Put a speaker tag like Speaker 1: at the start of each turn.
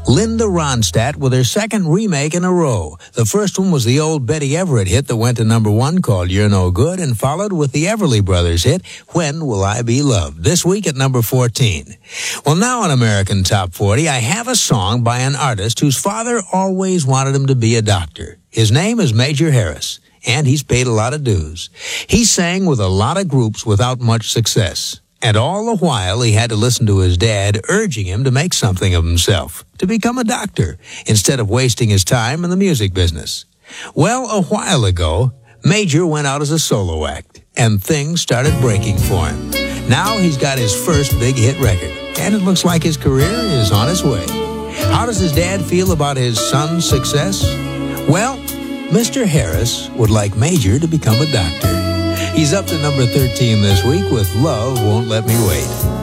Speaker 1: Linda Ronstadt with her second remake in a row. The first one was the old Betty Everett hit that went to #1 called You're No Good, and followed with the Everly Brothers hit, When Will I Be Loved, this week at number 14. Well, now on American Top 40, I have a song by an artist whose father always wanted him to be a doctor. His name is Major Harris, and he's paid a lot of dues. He sang with a lot of groups without much success. And all the while, he had to listen to his dad urging him to make something of himself, to become a doctor, instead of wasting his time in the music business. Well, a while ago, Major went out as a solo act, and things started breaking for him. Now he's got his first big hit record, and it looks like his career is on its way. How does his dad feel about his son's success? Well, Mr. Harris would like Major to become a doctor. He's up to number 13 this week with Love Won't Let Me Wait.